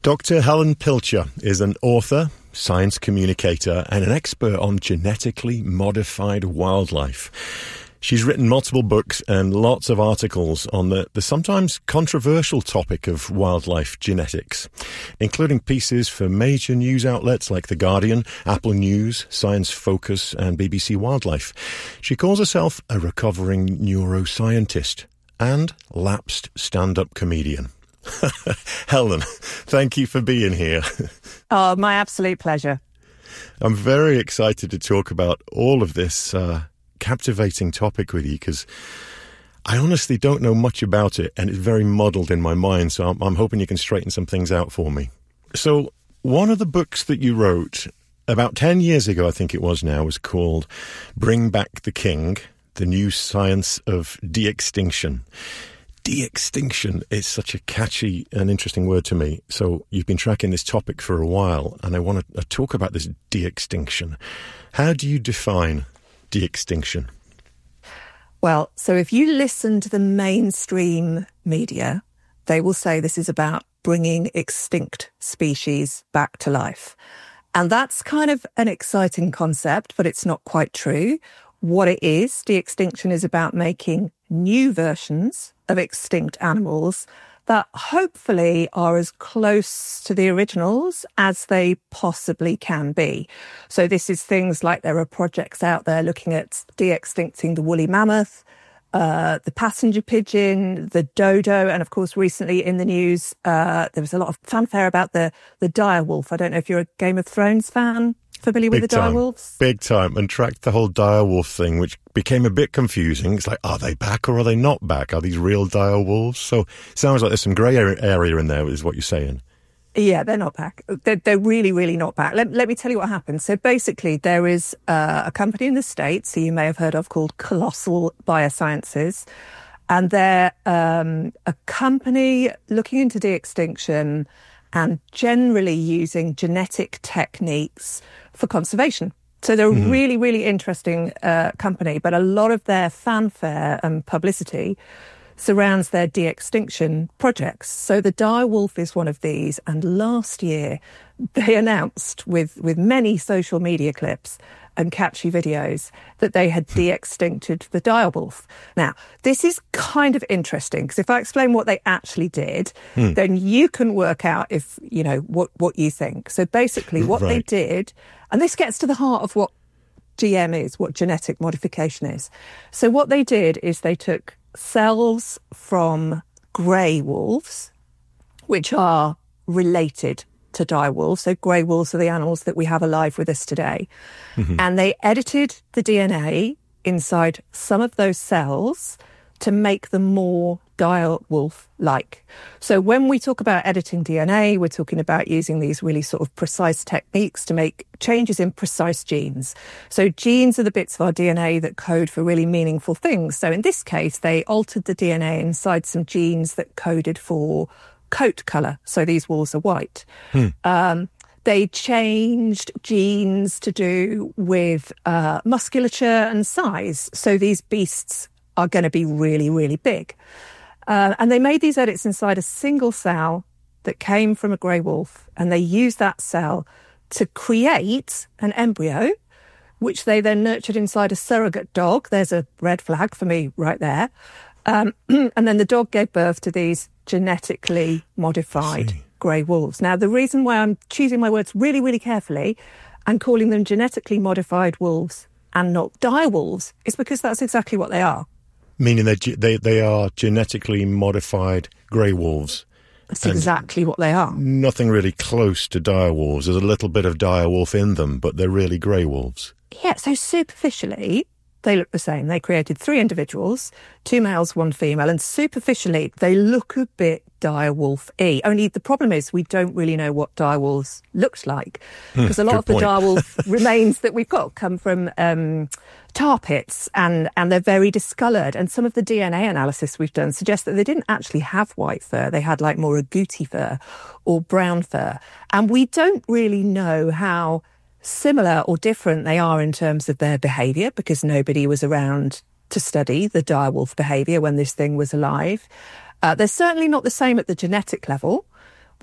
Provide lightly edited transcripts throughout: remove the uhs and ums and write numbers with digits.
Dr. Helen Pilcher is an author, science communicator, and an expert on genetically modified wildlife. She's written multiple books and lots of articles on the sometimes controversial topic of wildlife genetics, including pieces for major news outlets like The Guardian, Apple News, Science Focus, and BBC Wildlife. She calls herself a recovering neuroscientist and lapsed stand-up comedian. Helen, thank you for being here. Oh, my absolute pleasure. I'm very excited to talk about all of this captivating topic with you because I honestly don't know much about it and it's very muddled in my mind, so I'm hoping you can straighten some things out for me. So one of the books that you wrote about 10 years ago, I think it was now, was called Bring Back the King, The New Science of De-Extinction. De-extinction is such a catchy and interesting word to me. So you've been tracking this topic for a while, and I want to talk about this de-extinction. How do you define de-extinction? Well, so if you listen to the mainstream media, they will say this is about bringing extinct species back to life. And that's kind of an exciting concept, but it's not quite true. What it is, de-extinction is about making new versions of extinct animals that hopefully are as close to the originals as they possibly can be. So this is things like there are projects out there looking at de-extincting the woolly mammoth, the passenger pigeon, the dodo, and of course recently in the news there was a lot of fanfare about the direwolf. I don't know if you're a Game of Thrones fan. Familiar with the direwolves? Big time, and tracked the whole direwolf thing, which became a bit confusing. It's like, are they back or are they not back? Are these real direwolves? So it sounds like there's some grey area in there, is what you're saying. Yeah, they're not back. They're really, really not back. Let me tell you what happened. So basically, there is a company in the States, who you may have heard of, called Colossal Biosciences. And they're a company looking into de-extinction and generally using genetic techniques for conservation. So they're a really, really interesting company, but a lot of their fanfare and publicity surrounds their de-extinction projects. So the direwolf is one of these, and last year they announced with many social media clips and catchy videos that they had de-extincted the direwolf. Now, this is kind of interesting because if I explain what they actually did, then you can work out if, you know, what you think. So basically what they did, and this gets to the heart of what GM is, what genetic modification is. So what they did is they took cells from grey wolves, which are related to direwolves. So grey wolves are the animals that we have alive with us today. And they edited the DNA inside some of those cells to make them more direwolf-like. So when we talk about editing DNA, we're talking about using these really sort of precise techniques to make changes in precise genes. So genes are the bits of our DNA that code for really meaningful things. So in this case, they altered the DNA inside some genes that coded for coat colour. So these wolves are white. They changed genes to do with musculature and size. So these beasts are going to be really, really big. And they made these edits inside a single cell that came from a grey wolf. And they used that cell to create an embryo, which they then nurtured inside a surrogate dog. There's a red flag for me right there. And then the dog gave birth to these genetically modified grey wolves. Now, the reason why I'm choosing my words really, really carefully and calling them genetically modified wolves and not direwolves is because that's exactly what they are. Meaning they are genetically modified grey wolves. That's exactly what they are. Nothing really close to direwolves. There's a little bit of direwolf in them, but they're really grey wolves. Yeah, so superficially, they look the same. They created 3 individuals, 2 males, 1 female, and superficially, they look a bit direwolf-y. Only the problem is we don't really know what direwolves looked like, because a lot of the direwolf remains that we've got come from tar pits, and they're very discoloured. And some of the DNA analysis we've done suggests that they didn't actually have white fur. They had like more agouti fur or brown fur. And we don't really know how similar or different they are in terms of their behaviour, because nobody was around to study the direwolf behaviour when this thing was alive. They're certainly not the same at the genetic level.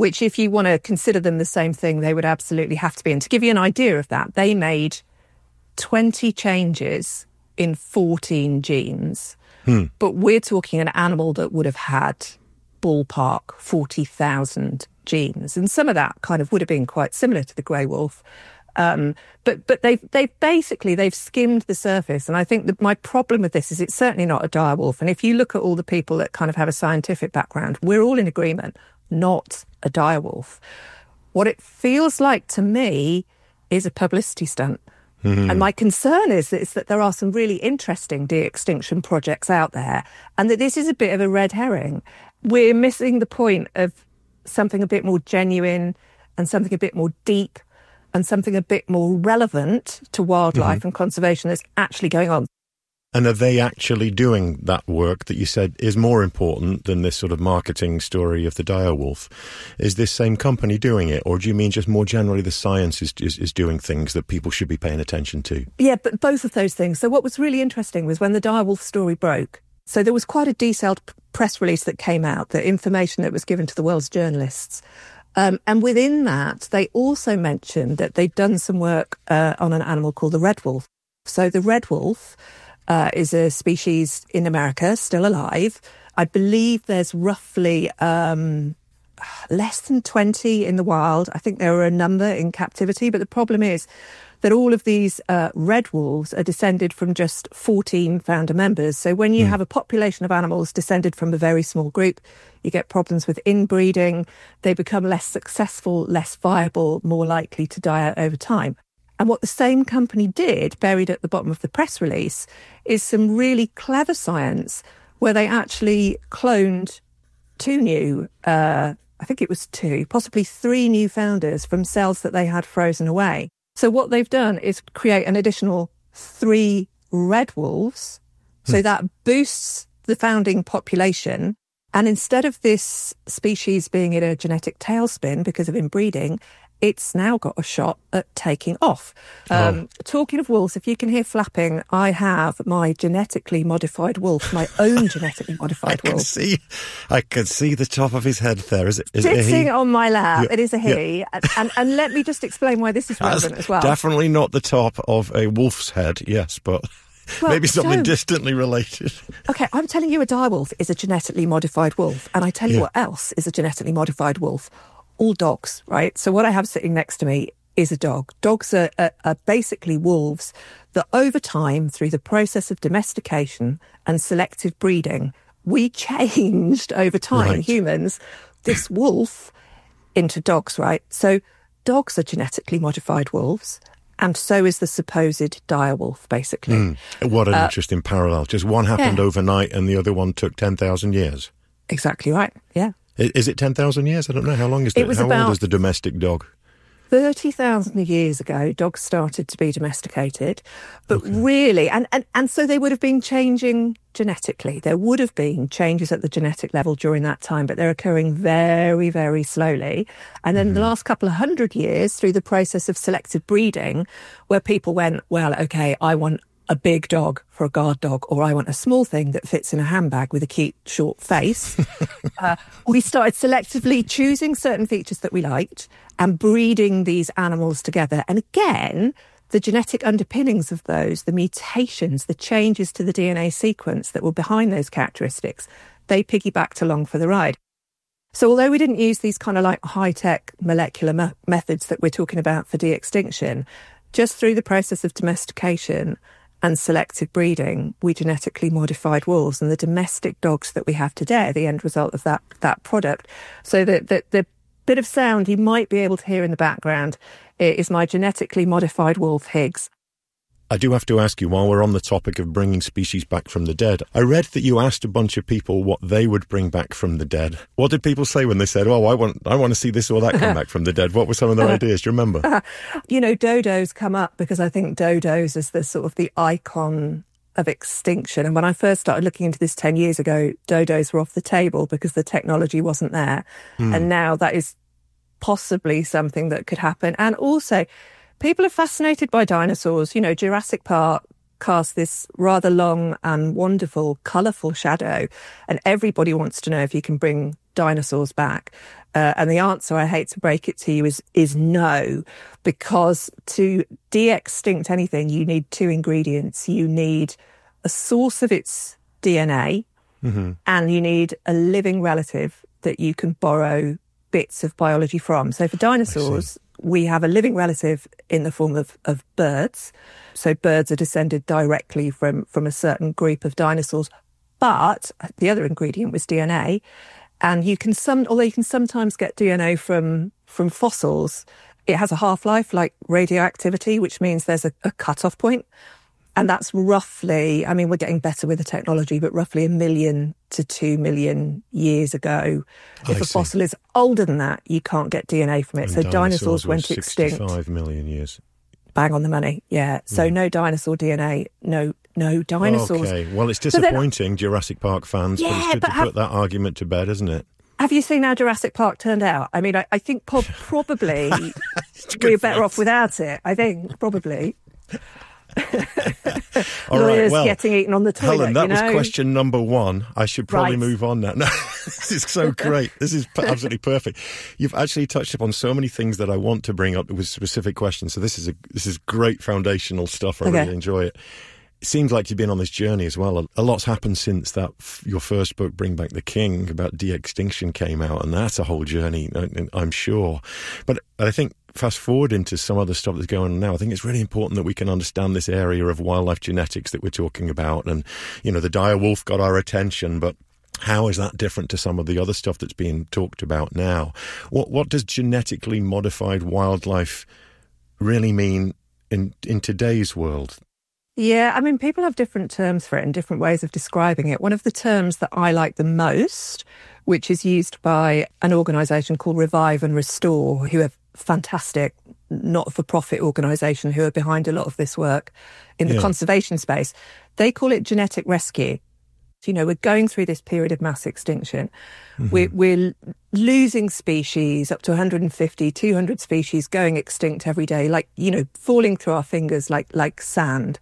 which if you want to consider them the same thing, they would absolutely have to be. And to give you an idea of that, they made 20 changes in 14 genes. But we're talking an animal that would have had ballpark 40,000 genes. And some of that kind of would have been quite similar to the grey wolf. But they've skimmed the surface. And I think that my problem with this is it's certainly not a dire wolf. And if you look at all the people that kind of have a scientific background, we're all in agreement, not a dire wolf. What it feels like to me is a publicity stunt. And my concern is that there are some really interesting de-extinction projects out there, and that this is a bit of a red herring. We're missing the point of something a bit more genuine and something a bit more deep and something a bit more relevant to wildlife and conservation that's actually going on. And are they actually doing that work that you said is more important than this sort of marketing story of the dire wolf? Is this same company doing it? Or do you mean just more generally the science is doing things that people should be paying attention to? Yeah, but both of those things. So what was really interesting was when the dire wolf story broke, so there was quite a detailed press release that came out, the information that was given to the world's journalists. And within that, they also mentioned that they'd done some work on an animal called the red wolf. So the red wolf is a species in America, still alive. I believe there's roughly less than 20 in the wild. I think there are a number in captivity. But the problem is that all of these red wolves are descended from just 14 founder members. So when you have a population of animals descended from a very small group, you get problems with inbreeding. They become less successful, less viable, more likely to die out over time. And what the same company did, buried at the bottom of the press release, is some really clever science where they actually cloned I think it was two, possibly three new founders from cells that they had frozen away. So what they've done is create an additional 3 red wolves. So that boosts the founding population. And instead of this species being in a genetic tailspin because of inbreeding, it's now got a shot at taking off. Talking of wolves, if you can hear flapping, I have my genetically modified wolf, my own genetically modified wolf. I can see the top of his head there. Is it a he? Sitting on my lap. Yeah. It is a he. Yeah. And let me just explain why this is relevant as well. Definitely not the top of a wolf's head, yes, but maybe something distantly related. Okay, I'm telling you a dire wolf is a genetically modified wolf. And I tell you what else is a genetically modified wolf. All dogs, right? So what I have sitting next to me is a dog. Dogs are basically wolves that over time, through the process of domestication and selective breeding, we changed over time, humans, this wolf into dogs, right? So dogs are genetically modified wolves, and so is the supposed dire wolf, basically. What an interesting parallel. Just one happened overnight and the other one took 10,000 years. Exactly right, yeah. Is it 10,000 years? I don't know. How long is that? How old is the domestic dog? 30,000 years ago, dogs started to be domesticated. But really, and so they would have been changing genetically. There would have been changes at the genetic level during that time, but they're occurring very, very slowly. And then the last couple of 100 years, through the process of selective breeding, where people went, well, okay, I want a big dog for a guard dog, or I want a small thing that fits in a handbag with a cute short face. We started selectively choosing certain features that we liked and breeding these animals together. And again, the genetic underpinnings of those, the mutations, the changes to the DNA sequence that were behind those characteristics, they piggybacked along for the ride. So although we didn't use these kind of like high-tech molecular methods that we're talking about for de-extinction, just through the process of domestication and selective breeding, we genetically modified wolves, and the domestic dogs that we have today are the end result of that product. So the bit of sound you might be able to hear in the background is my genetically modified wolf, Higgs. I do have to ask you, while we're on the topic of bringing species back from the dead, I read that you asked a bunch of people what they would bring back from the dead. What did people say when they said, oh, I want to see this or that come back from the dead? What were some of their ideas? Do you remember? Dodos come up because I think dodos is the sort of the icon of extinction. And when I first started looking into this 10 years ago, dodos were off the table because the technology wasn't there. And now that is possibly something that could happen. And also, people are fascinated by dinosaurs. Jurassic Park, cast this rather long and wonderful, colourful shadow, and everybody wants to know if you can bring dinosaurs back. And the answer, I hate to break it to you, is no, because to de-extinct anything, you need two ingredients. You need a source of its DNA, and you need a living relative that you can borrow bits of biology from. So for dinosaurs, we have a living relative in the form of birds. So birds are descended directly from a certain group of dinosaurs. But the other ingredient was DNA. And although you can sometimes get DNA from fossils, it has a half-life like radioactivity, which means there's a cut-off point. And that's roughly, I mean, we're getting better with the technology, but roughly 1 million to 2 million years ago. If a fossil is older than that, you can't get DNA from it. And so dinosaurs went extinct. 65 million years. Bang on the money, yeah. So no dinosaur DNA, no dinosaurs. Okay, well, it's disappointing, Jurassic Park fans, but it's good to put that argument to bed, isn't it? Have you seen how Jurassic Park turned out? I mean, I think probably we're better off without it. I think, probably. Lawyers getting eaten on the toilet. Helen, that was question number 1. I should probably move on now. No, this is so great. This is absolutely perfect. You've actually touched upon so many things that I want to bring up with specific questions. So this is great foundational stuff. I really enjoy it. It seems like you've been on this journey as well. A lot's happened since that your first book, Bring Back the King, about de-extinction came out, and that's a whole journey, I'm sure. But I think fast forward into some of the stuff that's going on now, I think it's really important that we can understand this area of wildlife genetics that we're talking about. And, the dire wolf got our attention, but how is that different to some of the other stuff that's being talked about now? What does genetically modified wildlife really mean in today's world? Yeah, I mean, people have different terms for it and different ways of describing it. One of the terms that I like the most, which is used by an organisation called Revive and Restore, who are fantastic not-for-profit organisation who are behind a lot of this work in the conservation space. They call it genetic rescue. We're going through this period of mass extinction. We're losing species, up to 150, 200 species going extinct every day, like, falling through our fingers like sand.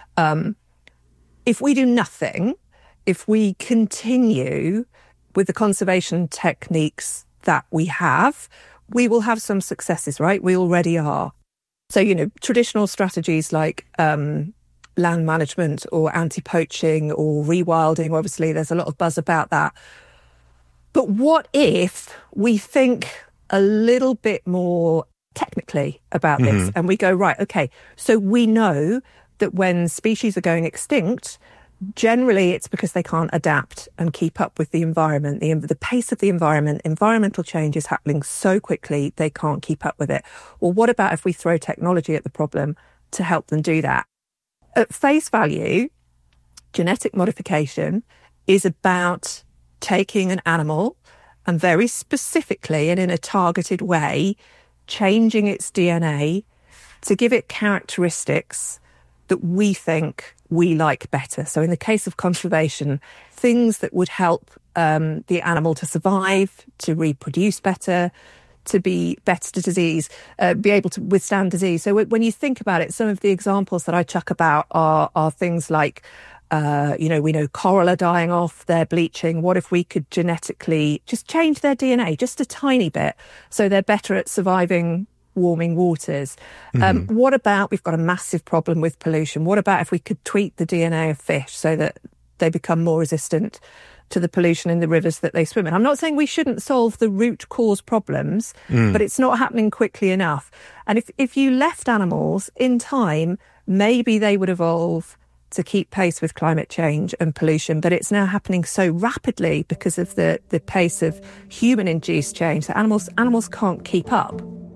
If we do nothing, if we continue with the conservation techniques that we have, we will have some successes, right? We already are. So, traditional strategies like land management or anti-poaching or rewilding, obviously there's a lot of buzz about that. But what if we think a little bit more technically about this and we go, right, okay, so we know that when species are going extinct, generally it's because they can't adapt and keep up with the environment, the pace of the environment. Environmental change is happening so quickly, they can't keep up with it. Well, what about if we throw technology at the problem to help them do that? At face value, genetic modification is about taking an animal and very specifically and in a targeted way, changing its DNA to give it characteristics that we think we like better. So in the case of conservation, things that would help the animal to survive, to reproduce better, to be better to disease, be able to withstand disease. So when you think about it, some of the examples that I chuck about are things like, we know coral are dying off, they're bleaching. What if we could genetically just change their DNA just a tiny bit so they're better at surviving warming waters? What about, we've got a massive problem with pollution. What about if we could tweak the DNA of fish so that they become more resistant to the pollution in the rivers that they swim in? I'm not saying we shouldn't solve the root cause problems, but it's not happening quickly enough. And if you left animals in time, maybe they would evolve to keep pace with climate change and pollution, but it's now happening so rapidly because of the pace of human-induced change that animals can't keep up.